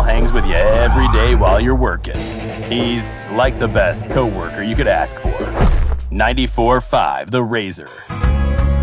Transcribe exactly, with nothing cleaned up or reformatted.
hangs with you every day while you're working. He's like the best coworker you could ask for. ninety-four point five The Razor.